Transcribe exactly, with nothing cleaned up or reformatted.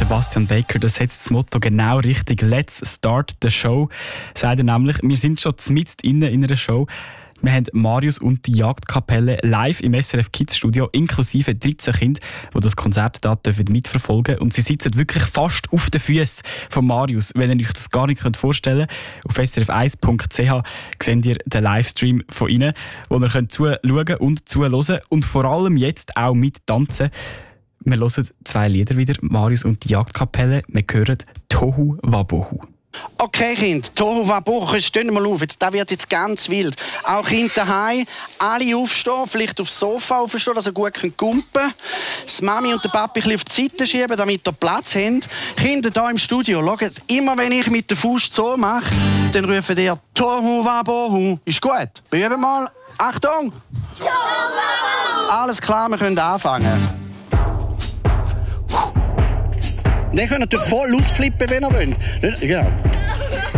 Sebastian Baker, das setzt das Motto genau richtig. Let's start the show, sagt er nämlich. Wir sind schon mitten innen in einer Show. Wir haben Marius und die Jagdkapelle live im S R F Kids Studio, inklusive dreizehn Kinder, die das Konzert da mitverfolgen dürfen. Und sie sitzen wirklich fast auf den Füßen von Marius, wenn ihr euch das gar nicht vorstellen könnt. Auf s r f eins punkt c h seht ihr den Livestream von ihnen, wo ihr könnt zuschauen und zuhören und vor allem jetzt auch mittanzen. Wir hören zwei Lieder wieder, Marius und die Jagdkapelle. Wir hören «Tohu Wabohu». Okay, Kind, Tohu Wabohu, jetzt stehen wir mal auf. Jetzt, das wird jetzt ganz wild. Auch Kinder daheim, alle aufstehen, vielleicht aufs Sofa aufstehen, dass sie gut kumpen können. Die Mami und der Papi ein bisschen auf die Seite schieben, damit ihr Platz habt. Kinder hier im Studio, schaut, immer wenn ich mit der Faust so mache, dann rufen ihr Tohu Wabohu. Ist gut? Üben mal. Achtung! Tohu Wabohu! Alles klar, wir können anfangen. Ihr könnt natürlich voll ausflippen, wenn ihr wollt. Genau.